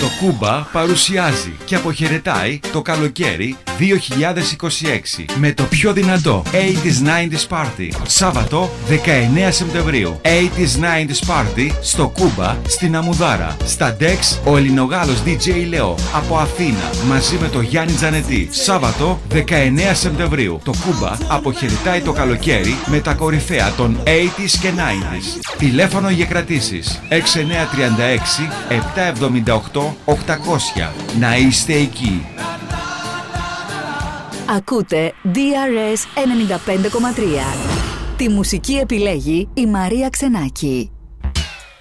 Το Κούμπα παρουσιάζει και αποχαιρετάει το καλοκαίρι 2026 με το πιο δυνατό 80s 90s Party. Σάββατο 19 Σεπτεμβρίου. 80s 90s Party στο Κούμπα στην Αμουδάρα. Στα Dex ο Ελληνογάλος DJ Λεό από Αθήνα μαζί με το Γιάννη Τζανετή. Σάββατο 19 Σεπτεμβρίου. Το Κούμπα αποχαιρετάει το καλοκαίρι με τα κορυφαία των 80s και 90s. Τηλέφωνο για κρατήσεις 6936 778 800. Να είστε εκεί. Ακούτε DRS 95,3. Τη μουσική επιλέγει η Μαρία Ξενάκη.